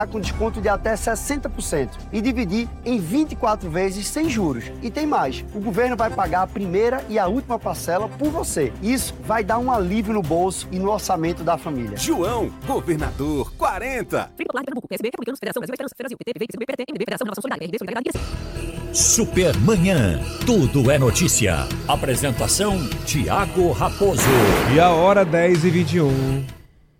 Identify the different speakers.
Speaker 1: com desconto de até 60% e dividir em 24 vezes sem juros. E tem mais, o governo vai pagar a primeira e a última parcela por você. Isso vai dar um alívio no bolso e no orçamento da família.
Speaker 2: João, governador 40.
Speaker 3: Supermanhã, tudo é notícia. Apresentação, Thiago Raposo.
Speaker 4: E a hora 10h21.